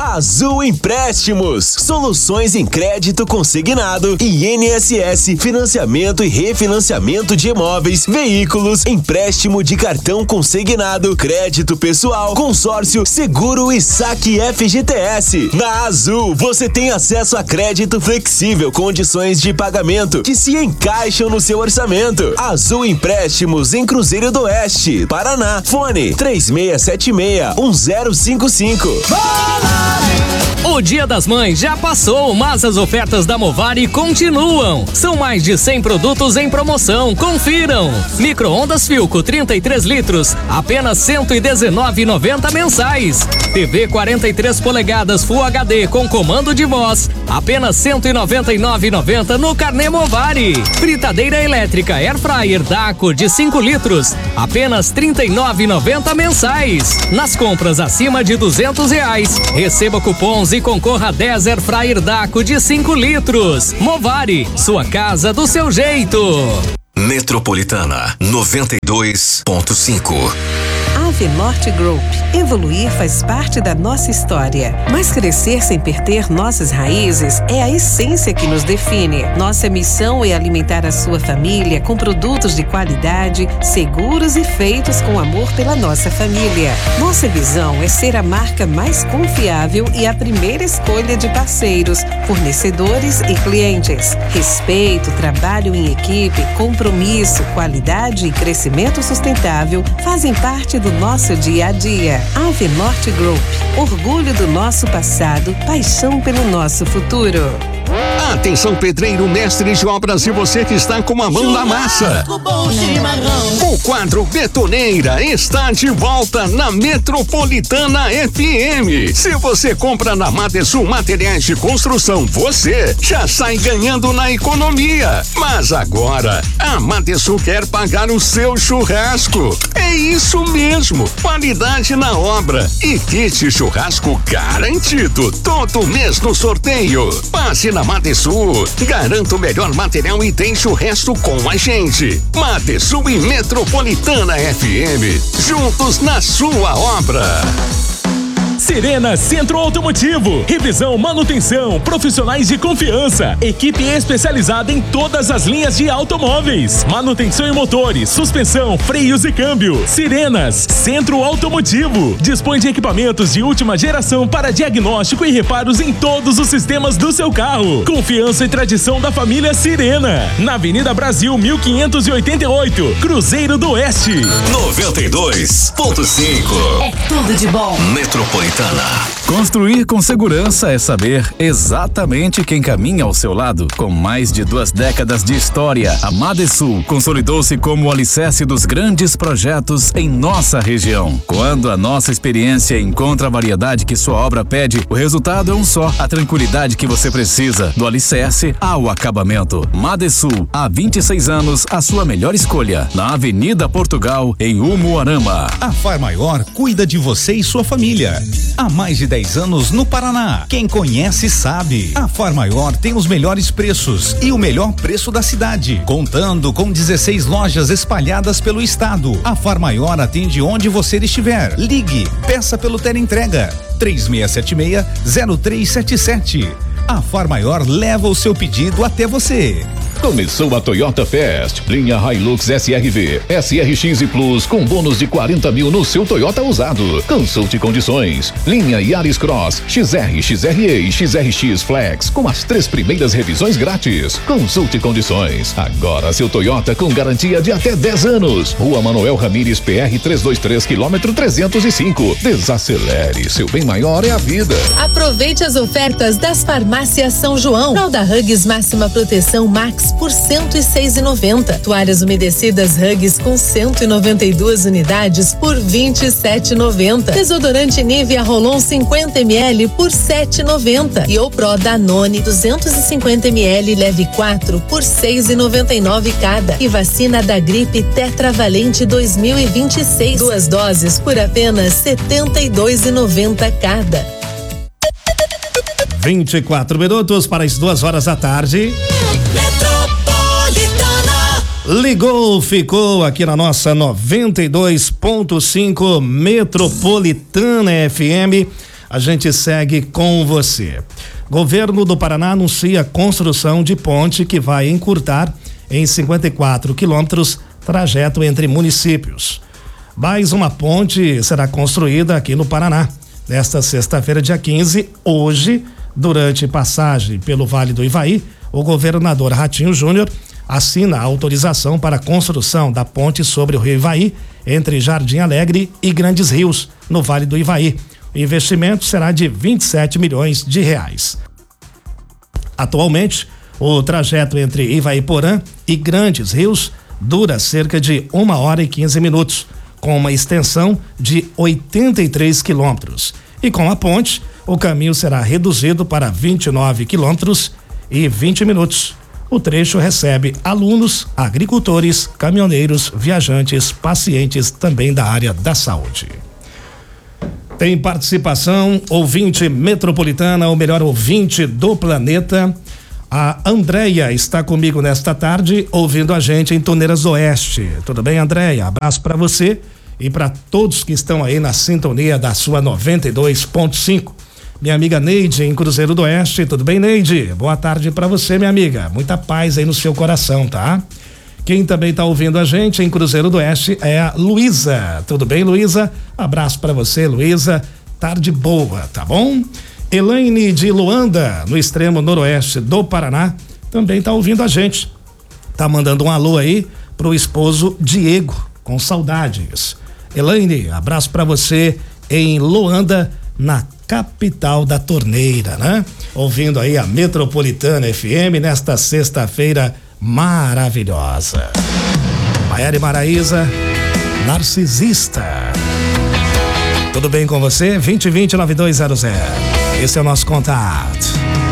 Azul Empréstimos, soluções em crédito consignado e INSS, financiamento e refinanciamento de imóveis, veículos, empréstimo de cartão consignado, crédito pessoal, consórcio, seguro e saque FGTS. Na Azul, você tem acesso a crédito flexível, condições de pagamento que se encaixam no seu orçamento. Azul Empréstimos em Cruzeiro do Oeste, Paraná. Fone 3676-1055. O Dia das Mães já passou, mas as ofertas da Movari continuam. São mais de 100 produtos em promoção. Confiram. Micro-ondas Philco 33 litros, apenas R$ 119,90 mensais. TV 43 polegadas Full HD com comando de voz, apenas R$ 199,90 no Carnê Movari. Fritadeira elétrica Air Fryer Daco de 5 litros, apenas R$ 39,90 mensais. Nas compras acima de R$200, receba cupons e concorra a 10 Air Fryer Daco de 5 litros. Movari, sua casa do seu jeito. Metropolitana 92.5. Avinorte Group. Evoluir faz parte da nossa história, mas crescer sem perder nossas raízes é a essência que nos define. Nossa missão é alimentar a sua família com produtos de qualidade, seguros e feitos com amor pela nossa família. Nossa visão é ser a marca mais confiável e a primeira escolha de parceiros, fornecedores e clientes. Respeito, trabalho em equipe, compromisso, qualidade e crescimento sustentável fazem parte do nosso dia a dia. Avinorte Group. Orgulho do nosso passado, paixão pelo nosso futuro. Atenção, pedreiro, mestre de obras e você que está com a mão na massa. O quadro Betoneira está de volta na Metropolitana FM. Se você compra na Madesul Materiais de Construção, você já sai ganhando na economia. Mas agora, a Madesul quer pagar o seu churrasco. É isso mesmo, qualidade na obra e kit churrasco garantido todo mês no sorteio. Passe na Madesul, garanta o melhor material e deixa o resto com a gente. Madesul e Metropolitana FM, juntos na sua obra. Sirena Centro Automotivo, revisão, manutenção, profissionais de confiança, equipe especializada em todas as linhas de automóveis, manutenção em motores, suspensão, freios e câmbio. Sirenas Centro Automotivo, dispõe de equipamentos de última geração para diagnóstico e reparos em todos os sistemas do seu carro. Confiança e tradição da família Sirena, na Avenida Brasil 1588, Cruzeiro do Oeste. 92.5. É tudo de bom. Metropolitana. Construir com segurança é saber exatamente quem caminha ao seu lado. Com mais de 2 décadas de história, a Madesul consolidou-se como o alicerce dos grandes projetos em nossa região. Quando a nossa experiência encontra a variedade que sua obra pede, o resultado é um só: a tranquilidade que você precisa, do alicerce ao acabamento. Madesul, há 26 anos, a sua melhor escolha. Na Avenida Portugal, em Umuarama. A Far Maior cuida de você e sua família. Há mais de 10 anos no Paraná. Quem conhece sabe. A Far Maior tem os melhores preços e o melhor preço da cidade, contando com 16 lojas espalhadas pelo estado. A Far Maior atende onde você estiver. Ligue, peça pelo teleentrega 3676-0377. A Far Maior leva o seu pedido até você. Começou a Toyota Fest, linha Hilux SRV, SRX e Plus com bônus de 40 mil no seu Toyota usado. Consulte condições. Linha Yaris Cross, XR, XRE e XRX Flex com as 3 primeiras revisões grátis. Consulte condições. Agora seu Toyota com garantia de até 10 anos. Rua Manuel Ramires PR 323 quilômetro 305. Desacelere, seu bem maior é a vida. Aproveite as ofertas das farmácias São João. Fralda Huggies máxima proteção Max por R$ 106,90. Toalhas umedecidas Huggies com 192 unidades por R$ 27,90. Desodorante Nivea Rolon 50 ml por R$ 7,90. E o Pro Danone 250 ml leve 4 por R$ 6,99 cada. E vacina da gripe Tetravalente 2026. 2 doses por apenas R$ 72,90 cada. 24 minutos para as 2 horas da tarde. Ligou, ficou aqui na nossa 92.5 Metropolitana FM. A gente segue com você. Governo do Paraná anuncia a construção de ponte que vai encurtar em 54 quilômetros trajeto entre municípios. Mais uma ponte será construída aqui no Paraná. Nesta sexta-feira, dia 15, hoje, durante passagem pelo Vale do Ivaí, o governador Ratinho Júnior assina a autorização para a construção da ponte sobre o Rio Ivaí, entre Jardim Alegre e Grandes Rios, no Vale do Ivaí. O investimento será de 27 milhões de reais. Atualmente, o trajeto entre Ivaiporã e Grandes Rios dura cerca de 1 hora e 15 minutos, com uma extensão de 83 quilômetros. E com a ponte, o caminho será reduzido para 29 quilômetros e 20 minutos. O trecho recebe alunos, agricultores, caminhoneiros, viajantes, pacientes também da área da saúde. Tem participação, ouvinte metropolitana, o melhor ouvinte do planeta. A Andréia está comigo nesta tarde, ouvindo a gente em Torneiras do Oeste. Tudo bem, Andréia? Abraço para você e para todos que estão aí na sintonia da sua 92.5. Minha amiga Neide em Cruzeiro do Oeste. Tudo bem, Neide? Boa tarde para você, minha amiga. Muita paz aí no seu coração, tá? Quem também está ouvindo a gente em Cruzeiro do Oeste é a Luísa. Tudo bem, Luísa? Abraço para você, Luísa. Tarde boa, tá bom? Elaine de Luanda, no extremo noroeste do Paraná, também está ouvindo a gente. Tá mandando um alô aí pro esposo Diego, com saudades. Elaine, abraço para você em Luanda, na capital da torneira, né? Ouvindo aí a Metropolitana FM nesta sexta-feira maravilhosa. Maiara e Maraísa, Narcisista. Tudo bem com você? 2020-9200. Esse é o nosso contato.